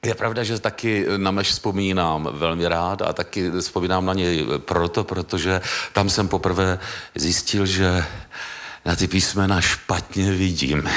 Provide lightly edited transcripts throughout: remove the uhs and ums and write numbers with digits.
Je pravda, že taky na Meš vzpomínám velmi rád a taky vzpomínám na něj protože tam jsem poprvé zjistil, že na ty písmena špatně vidím.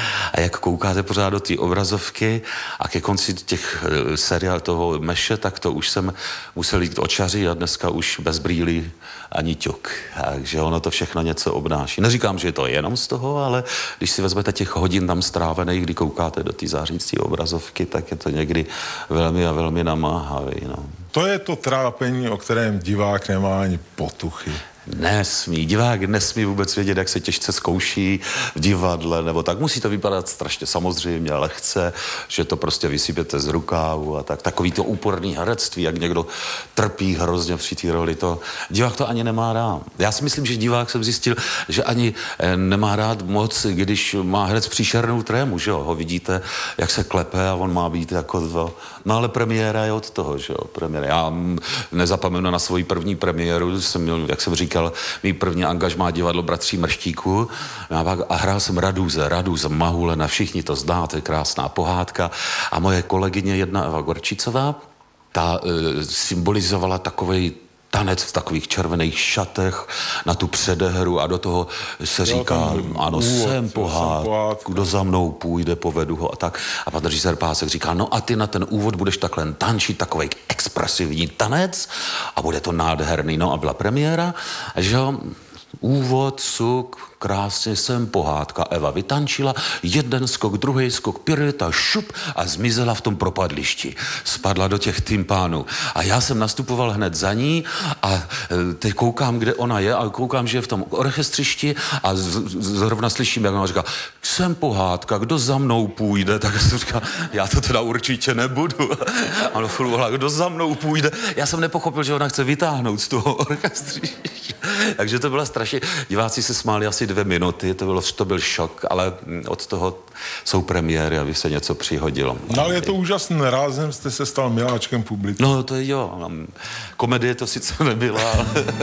A jak koukáte pořád do té obrazovky a ke konci těch seriál toho Meše, tak to už jsem musel jít očaři a dneska už bez brýlí ani ťuk. Takže ono to všechno něco obnáší. Neříkám, že je to jenom z toho, ale když si vezmete těch hodin tam strávených, kdy koukáte do té zářící obrazovky, tak je to někdy velmi a velmi namáhavý. No. To je to trápení, o kterém divák nemá ani potuchy. Nesmí. Divák nesmí vůbec vědět, jak se těžce zkouší v divadle, nebo tak. Musí to vypadat strašně samozřejmě, lehce, že to prostě vysypěte z rukávu a tak. Takový to úporný herectví, jak někdo trpí hrozně při té roli, to divák to ani nemá rád. Já si myslím, že divák jsem zjistil, že ani nemá rád moc, když má herec příšernou trému, že jo, ho vidíte, jak se klepe a on má být jako to. No ale premiéra je od toho, že jo, premiéra. Já nezapomenu na svoji první premiéru, jsem měl, jak jsem říkal, mý první angažmá divadlo Bratří Mrštíků a hrál jsem Raduze Mahulena, všichni to znáte, krásná pohádka a moje kolegyně jedna Eva Gorčicová, ta symbolizovala takovej tanec v takových červených šatech na tu předehru a do toho se říká, ano, jsem pohádku, kdo za mnou půjde, povedu ho a tak. A pan režisér Pásek říká, no a ty na ten úvod budeš takhle tančit, takovej expresivní tanec a bude to nádherný. No a byla premiéra, že jo, úvod, suk, krásně jsem pohádka. Eva vytančila, jeden skok, druhý skok, pirueta, šup a zmizela v tom propadlišti. Spadla do těch tympánů. A já jsem nastupoval hned za ní a teď koukám, kde ona je a koukám, že je v tom orchestřišti a zrovna slyším, jak ona říká, jsem pohádka, kdo za mnou půjde? Tak jsem říkal, já to teda určitě nebudu. A ona furt kdo za mnou půjde? Já jsem nepochopil, že ona chce vytáhnout z toho orchestřiště. Takže to byla strašně, diváci se smáli asi 2 minuty, to byl šok, ale od toho jsou premiéry, aby se něco přihodilo. No ale je to úžasné, rázem jste se stal miláčkem publika. No to jo, komedie to sice nebyla, ale...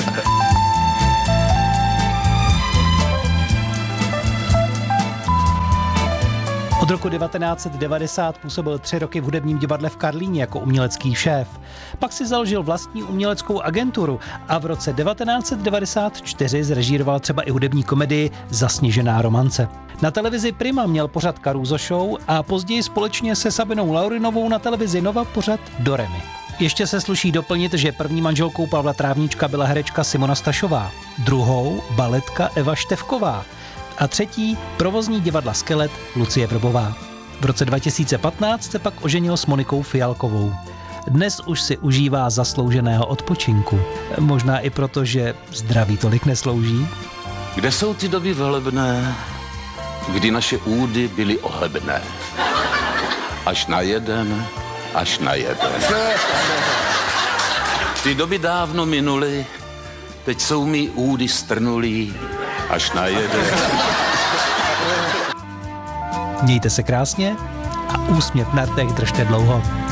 Od roku 1990 působil 3 roky v hudebním divadle v Karlíně jako umělecký šéf. Pak si založil vlastní uměleckou agenturu a v roce 1994 zrežíroval třeba i hudební komedii Zasněžená romance. Na televizi Prima měl pořad Caruso Show a později společně se Sabinou Laurinovou na televizi Nova pořad Do Re Mi. Ještě se sluší doplnit, že první manželkou Pavla Trávníčka byla herečka Simona Stašová, druhou baletka Eva Števková a třetí provozní divadla Skelet Lucie Vrbová. V roce 2015 se pak oženil s Monikou Fialkovou. Dnes už si užívá zaslouženého odpočinku. Možná i proto, že zdraví tolik neslouží. Kde jsou ty doby velebné, kdy naše údy byly ohlebné? Až na jeden. Ty doby dávno minuly, teď jsou mi údy strnulí, až na jeden. Mějte se krásně a úsměv na rtech držte dlouho.